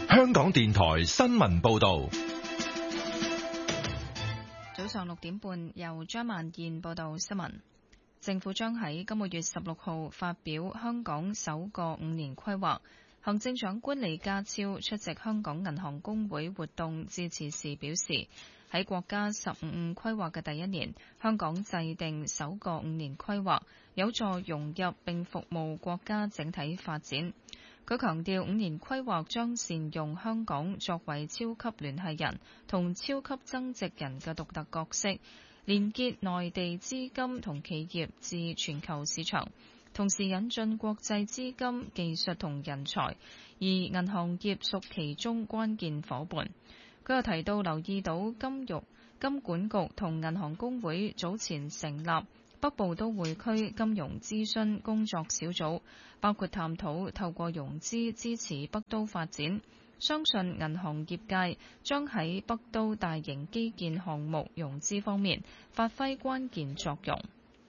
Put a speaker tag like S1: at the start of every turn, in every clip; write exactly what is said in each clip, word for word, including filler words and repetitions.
S1: 香港電台新聞報道。
S2: 早上六點半，由張萬燕報道新聞。政府將喺今個月十六號發表香港首個五年規劃。行政長官李家超出席香港銀行公會活動致辭時表示，喺國家十五五規劃嘅第一年，香港制定首個五年規劃，有助融入並服務國家整體發展。佢強調，五年規劃將善用香港作為超級聯繫人同超級增值人嘅獨特角色，連結內地資金同企業至全球市場，同時引進國際資金、技術同人才，而銀行業屬其中關鍵夥伴。佢又提到，留意到金融金管局同銀行公會早前成立北部都會區金融諮詢工作小組，包括探討透過融資支持北都發展。相信銀行業界將喺北都大型基建項目融資方面發揮關鍵作用。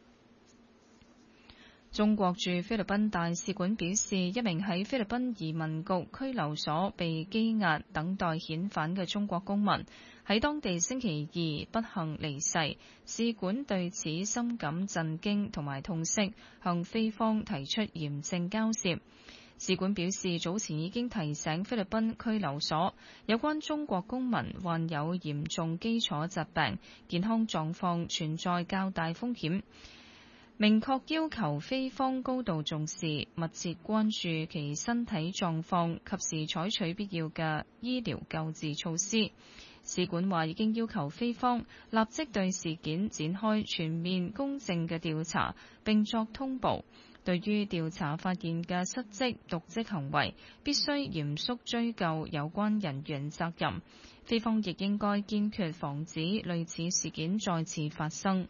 S2: 中國駐菲律賓大使館表示，一名喺菲律賓移民局拘留所被羈押等待遣返嘅中國公民喺當地星期二不幸離世，使館對此深感震驚同埋痛惜，向菲方提出嚴正交涉。使館表示，早前已經提醒菲律賓拘留所有關中國公民患有嚴重基礎疾病，健康狀況存在較大風險，明確要求菲方高度重視，密切關注其身體狀況，及時採取必要嘅醫療救治措施。使館話已經要求菲方立即對事件展開全面公正嘅調查，並作通報。對於調查發現嘅失職、瀆職行為，必須嚴肅追究有關人員責任。菲方亦應該堅決防止類似事件再次發生。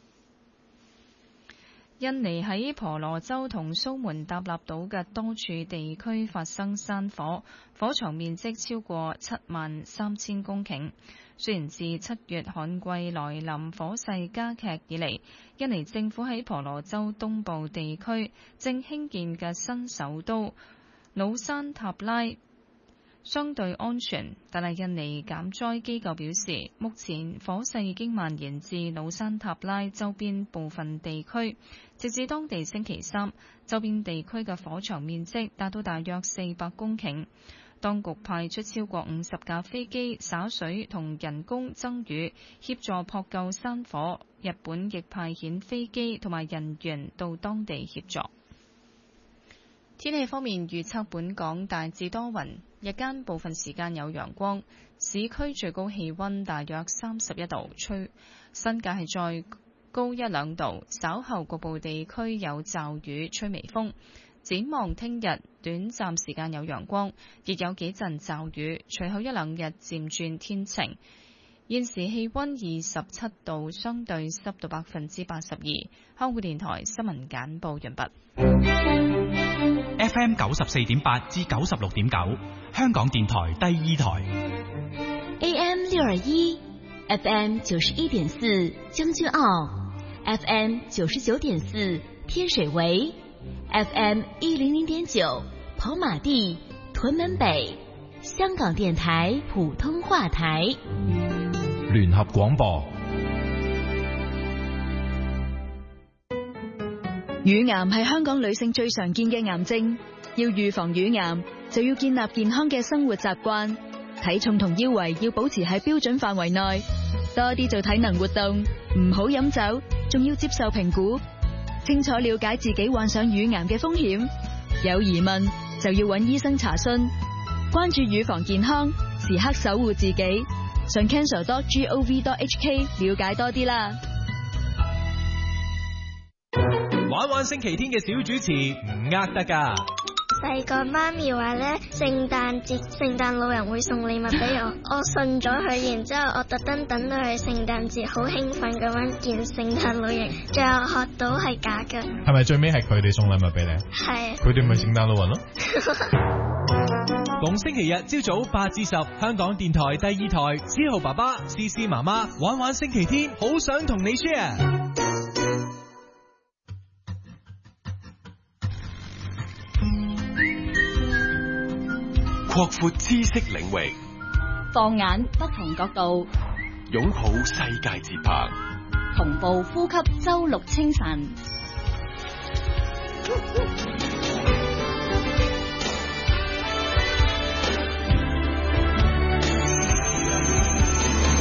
S2: 印尼喺婆羅洲同蘇門答臘島嘅多處地區發生山火，火場面積超過七萬三千公頃。雖然自七月旱季來臨、火勢加劇以嚟，印尼政府喺婆羅洲東部地區正興建嘅新首都努山塔拉相對安全，但係印尼減災機構表示，目前火勢已經蔓延至努山塔拉周邊部分地區，直至當地星期三，周邊地區嘅火場面積達到大約四百公頃。當局派出超過五十架飛機灑水同人工增雨，協助撲救山火。日本亦派遣飛機同埋人員到當地協助。天氣方面預測，本港大致多雲，日間部分時間有陽光，市區最高氣溫大約三十一度，吹新界係再高一兩度，稍後局部地區有驟雨，吹微風。展望聽日短暫時間有陽光，亦有幾陣驟雨，隨後一兩日漸轉天晴。現時氣溫二十七度，相對濕度百分之八十二。香港電台新聞簡報完畢。
S3: F M 九十四點八至九十六點九，香港電台第二台。
S4: A M 六二一 ，F M 九十一點四將軍澳 ，F M 九十九點四天水圍。F M 一零零點九跑馬地屯門北，香港電台普通話台。
S1: 聯合廣播。
S5: 乳癌係香港女性最常見嘅癌症，要預防乳癌就要建立健康嘅生活習慣，體重同腰圍要保持喺標準範圍內，多啲做體能活動，唔好飲酒，仲要接受評估。清楚了解自己患上乳癌嘅風險，有疑問就要揾醫生查詢。關注乳房健康，時刻守護自己。上 cancer dot gov dot h k 了解多啲啦。
S6: 玩玩星期天嘅小主持唔呃得㗎。
S7: 細個媽咪話咧，聖誕節聖誕老人會送禮物俾我，我信咗佢，然之後我特登等到佢聖誕節，好興奮咁樣見聖誕老人，最後學到係假嘅。
S8: 係咪最尾係佢哋送禮物俾你？
S7: 係。
S8: 佢哋咪聖誕老人咯。
S6: 逢星期日朝早八至十，香港電台第二台，思浩爸爸、思思媽媽玩玩星期天，好想同你 share。
S9: 擴闊知識領域，
S10: 放眼不同角度，
S9: 擁抱世界節拍，
S10: 同步呼吸周六清晨。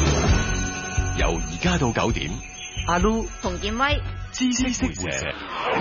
S9: 由而家到九點，阿 Lu
S11: 馮建威，
S9: 知識活社。